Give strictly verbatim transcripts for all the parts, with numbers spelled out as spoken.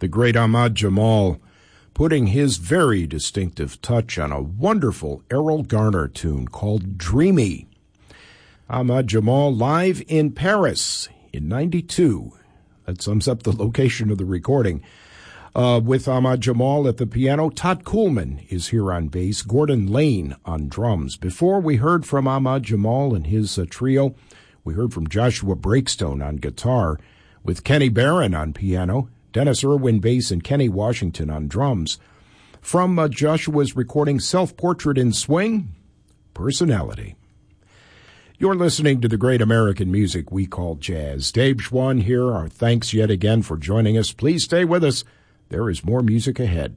the great Ahmad Jamal, putting his very distinctive touch on a wonderful Errol Garner tune called Dreamy. Ahmad Jamal live in Paris in ninety-two. That sums up the location of the recording. Uh, with Ahmad Jamal at the piano, Todd Coolman is here on bass, Gordon Lane on drums. Before we heard from Ahmad Jamal and his uh, trio, we heard from Joshua Breakstone on guitar, with Kenny Barron on piano, Dennis Irwin bass, and Kenny Washington on drums. From uh, Joshua's recording Self-Portrait in Swing, Personality. You're listening to the great American music we call jazz. Dave Schwann here. Our thanks yet again for joining us. Please stay with us. There is more music ahead.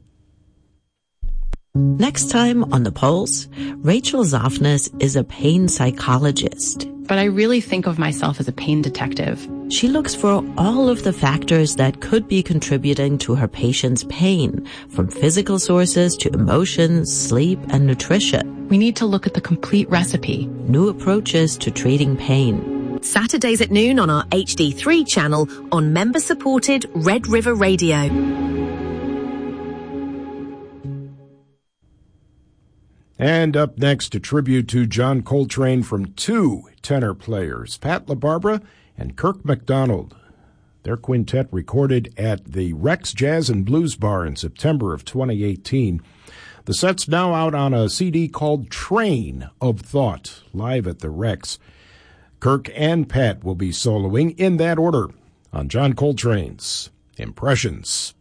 Next time on The Pulse, Rachel Zoffness is a pain psychologist. But I really think of myself as a pain detective. She looks for all of the factors that could be contributing to her patient's pain, from physical sources to emotions, sleep, and nutrition. We need to look at the complete recipe. New approaches to treating pain. Saturdays at noon on our H D three channel on member-supported Red River Radio. And up next, a tribute to John Coltrane from two tenor players, Pat LaBarbera and Kirk MacDonald. Their quintet recorded at the Rex Jazz and Blues Bar in September of twenty eighteen. The set's now out on a C D called Train of Thought, live at the Rex. Kirk and Pat will be soloing in that order on John Coltrane's Impressions.